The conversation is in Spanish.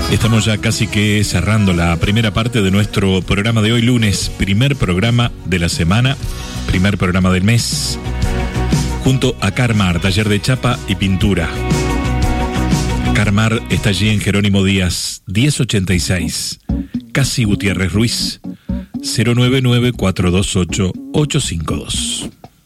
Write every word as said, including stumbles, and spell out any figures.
Estamos ya casi que cerrando la primera parte de nuestro programa de hoy, lunes, primer programa de la semana, primer programa del mes, junto a Carmar, taller de chapa y pintura. Carmar está allí en Jerónimo Díaz, diez ochenta y seis, Casi Gutiérrez Ruiz, cero nueve nueve cuatro dos ocho ocho cinco dos.